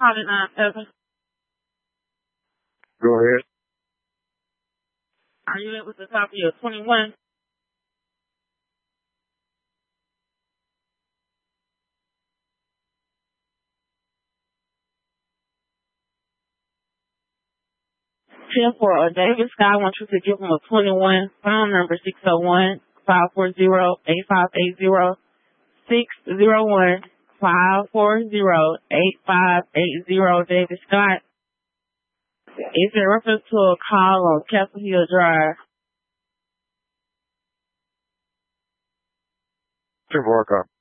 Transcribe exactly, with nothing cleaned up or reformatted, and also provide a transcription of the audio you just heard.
calling nine seven. Go ahead. Are you able to copy your twenty-one? ten for uh, David Scott. I want you to give him a twenty-one. Phone number six oh one, five four zero, eight five eight zero. six oh one, five four zero, eight five eight zero. David Scott. It's in reference to a call on Castle Hill Drive. ten four, copy.